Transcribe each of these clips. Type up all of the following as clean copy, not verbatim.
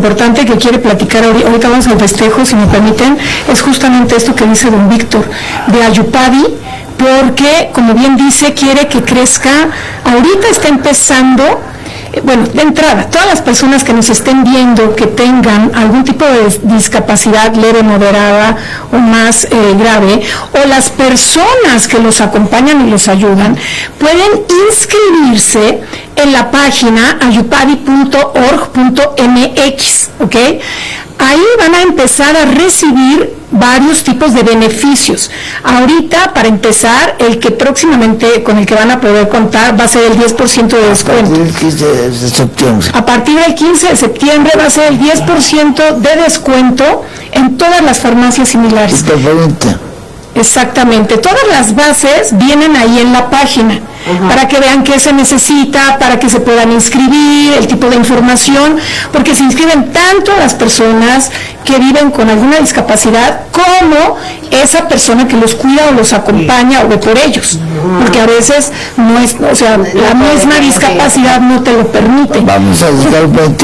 importante que quiere platicar ahorita vamos al festejo, si me permiten, es justamente esto que dice don Víctor, de Ayupadi, porque, como bien dice, quiere que crezca. Ahorita está empezando, bueno, de entrada, todas las personas que nos estén viendo que tengan algún tipo de discapacidad leve, moderada o más grave, o las personas que los acompañan y los ayudan, pueden inscribirse en la página ayupadi.org.mx, ¿ok? Ahí van a empezar a recibir varios tipos de beneficios. Ahorita, para empezar, el que próximamente con el que van a poder contar va a ser el 10% de descuento. A partir del 15 de septiembre va a ser el 10% de descuento en todas las farmacias similares. Exactamente, todas las bases vienen ahí en la página. Para que vean qué se necesita, para que se puedan inscribir, el tipo de información, porque se inscriben tanto las personas que viven con alguna discapacidad como esa persona que los cuida o los acompaña o ve por ellos, porque a veces no es, o sea, la misma discapacidad no te lo permite. Vamos a llegar a ti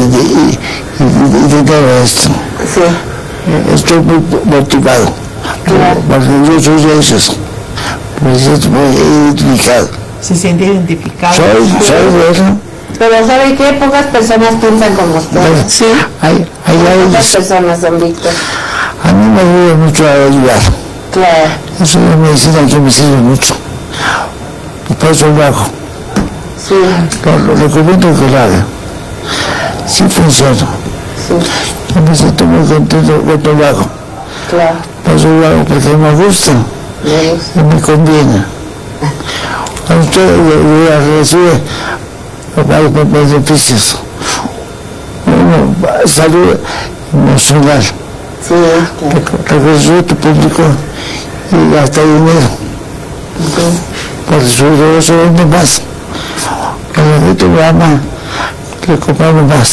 de todo esto. Sí. Estoy muy motivado. Claro. Porque yo soy de esos. Me siento muy identificado. Se siente identificado. Soy bueno. Pero ¿sabe qué? Pocas personas piensan como usted. Sí. Pocas personas, don Víctor. A mí me ayuda mucho a ayudar. Claro. Es una medicina que me sirve mucho. Por eso lo hago. Sí. Lo recomiendo que lo haga. Sí funciona. Sí. Yo me siento muy contento cuando lo hago. Claro. Por eso lo hago porque me gusta. Y me conviene. A usted recibe varios beneficios. Uno, salud emocional. Sí, reconocimiento público y hasta dinero. Sí. Por eso se vende más. Cuando el programa le compramos más.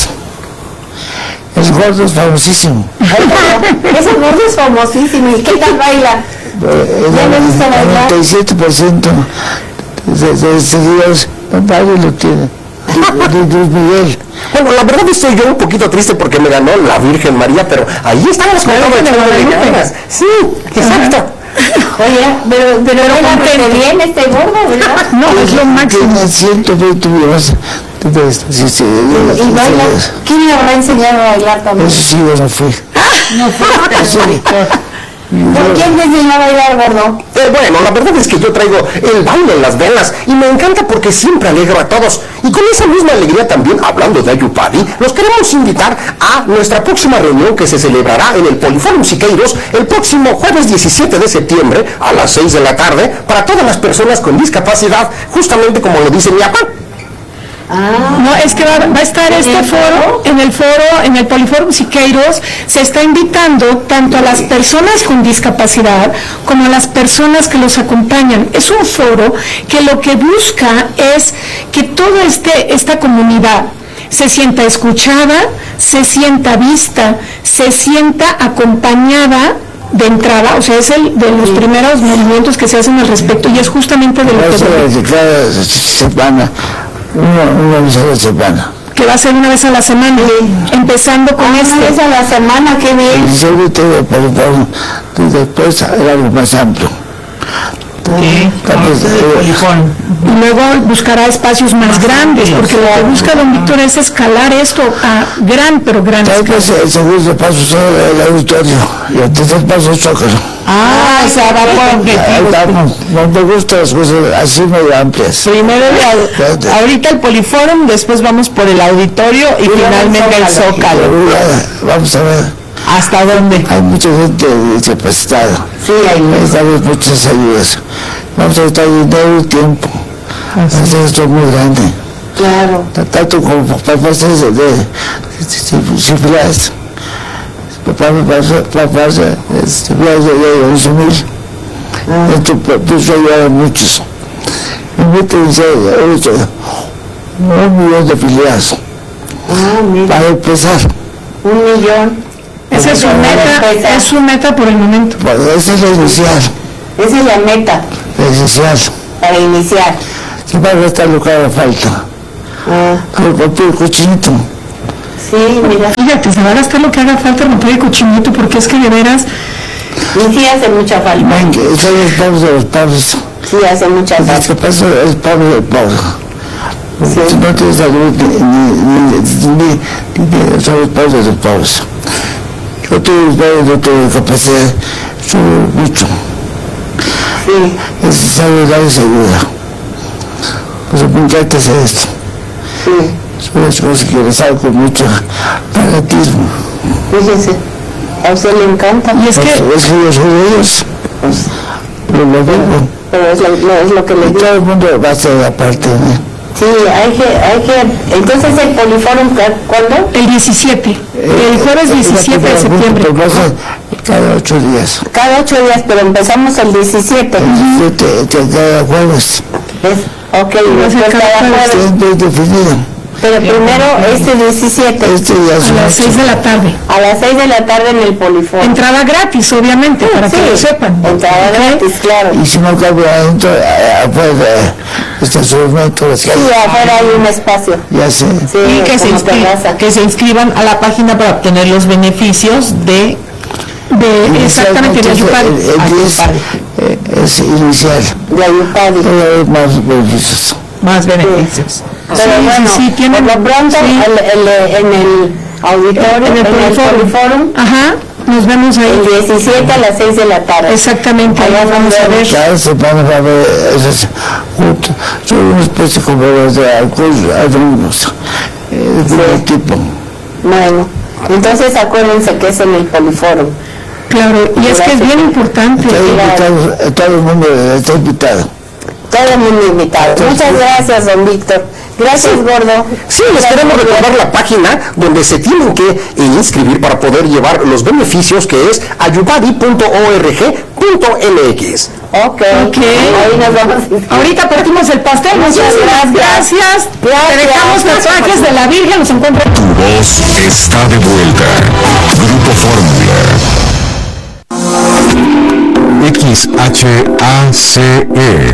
El gordo es famosísimo. Ese gordo es famosísimo. ¿Y qué tal baila? ¿Ya le gusta bailar? El 97% de seguidores, nadie lo tiene. Luis Miguel. Bueno, la verdad estoy yo un poquito triste porque me ganó la Virgen María, pero ahí están las cosas. Sí, exacto. Oye, pero baila bien este gordo, ¿verdad? No, es lo máximo. Tiene 120 millones de esto. Sí, ¿Y baila? ¿Quién le habrá enseñado a bailar también? Eso sí, yo no fui. No fue. ¿Por quién te enseñó a bailar, gordo? Bueno, la verdad es que yo traigo el baile en las venas y me encanta porque siempre alegro a todos. Y con esa misma alegría también, hablando de Ayupadi, los queremos invitar a nuestra próxima reunión que se celebrará en el Poliforum Siqueiros el próximo jueves 17 de septiembre a las 6 de la tarde para todas las personas con discapacidad, justamente como lo dice mi papá. No, es que va a estar este foro, en el Poliforum Siqueiros, se está invitando tanto a las personas con discapacidad como a las personas que los acompañan. Es un foro que lo que busca es que toda esta comunidad se sienta escuchada, se sienta vista, se sienta acompañada de entrada, o sea, es de los primeros movimientos que se hacen al respecto y es justamente de lo que una vez a la semana. Que va a ser una vez a la semana, empezando con una vez a la semana, qué bien. Y sobre todo, y después era algo más amplio. Y luego buscará espacios más grandes, porque lo que busca don Víctor es escalar esto a gran, pero gran escala. El segundo paso es el auditorio y el tercer paso es Zócalo. O sea, va por objetivos. No me gustan las cosas así muy amplias. Primero ahorita el Poliforum, después vamos por el auditorio y finalmente el Zócalo. Vamos a ver. ¿Hasta dónde? Hay mucha gente discapacitada. Sí, hay muchas ayudas. Vamos a estar dinero y tiempo. Hacer esto muy grande. Claro. Tanto como papás de cifras. Papás de 11,000. Esto puso ayudar a muchos. Invítense ahorita 1,000,000 de afiliados. Para empezar. 1,000,000. Esa es su meta por el momento. Bueno, esa es la inicial. Esa es la meta. La inicial. Para iniciar. ¿Qué va a gastar lo que haga falta? Con el papel cochinito. Sí, mira. Fíjate, se va a gastar lo que haga falta romper el cochinito, porque es que de veras... Y sí hace mucha falta. Son los pobres de los pobres. Sí hace mucha El falta. que pasa es pobre del pobre. Sí. No tienes salud ni son los pobres de los pobres. Yo tengo capacidad, sube mucho. Sí. Es saludable y segura. Pues apuntarte a hacer esto. Sí. Son las cosas que les hago con mucho fanatismo. Fíjese, a usted le encanta. Y es que... Es que yo soy de ellos. Pero lo digo. Pero es lo que le Y digo. todo el mundo va a ser aparte de mí. Sí, hay que... Entonces el Poliforum, ¿cuándo? El 17, el jueves 17 de septiembre. Pues va a ser cada 8 días. Cada 8 días, pero empezamos el 17. Cada jueves. Ok, y después cada jueves. Siempre definido. Pero primero este 17. Este día A son las 6 de la tarde. A las 6 de la tarde en el Poliforum. Entrada gratis, obviamente, para que lo sepan. Entrada gratis, claro. Y si no cabe adentro, afuera, estacionamiento, las Sí, calles. afuera hay un espacio. Ya sé. Sí, Y como terraza. que se inscriban a la página para obtener los beneficios de Exactamente, de Ayupari. El 10 es inicial. De Ayupari. Puede haber más beneficios. más beneficios. Pero bueno, sí, tienen- por lo pronto, sí. en el auditorio, en el Poliforum, Ajá, nos vemos el ahí. 17 a las 6 de la tarde. Exactamente, Allá ahí vamos a ver. Cada semana va a haber esas juntas. Son una especie como los de alcohol anónimos. De tipo. Bueno, entonces acuérdense que es en el Poliforum. Claro, y es que es bien importante. Todo el mundo está invitado. Todo el mundo invitado. Muchas gracias, don Víctor. Gracias, gordo. Sí, les queremos recordar la página donde se tienen que inscribir para poder llevar los beneficios, que es ayupari.org.mx. Ok. Ahí nos vamos. Ahorita partimos el pastel. Muchas gracias. Te dejamos tatuajes de la Virgen. Nos encuentran. Tu voz está de vuelta. Grupo Fórmula. XHACE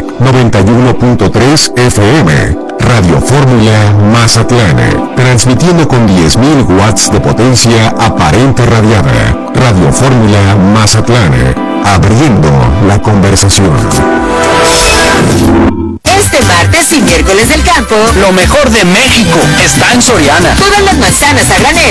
91.3 FM. Radio Fórmula Mazatlán. Transmitiendo con 10.000 watts de potencia aparente radiada. Radio Fórmula Mazatlán. Abriendo la conversación. Este martes y miércoles del campo, Lo mejor de México está en Soriana. todas las manzanas a granel